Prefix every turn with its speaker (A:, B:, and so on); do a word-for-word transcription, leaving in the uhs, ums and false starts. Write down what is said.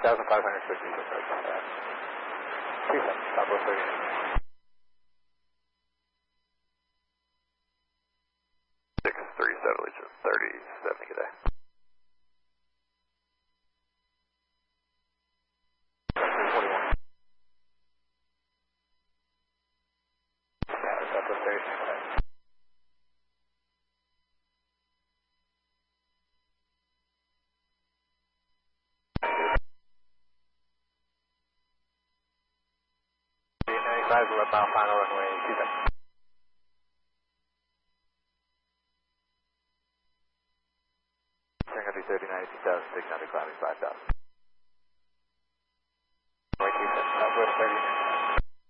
A: thousand five hundred fifty. Two seven, Southwest thirty-nine.
B: six three seven, thirty seventy, good day.
A: forty-one. Southwest thirty-nine. ninety-five, left-bound final runway two seven. Turn country thirty-nine, two thousand six hundred, climbing five thousand.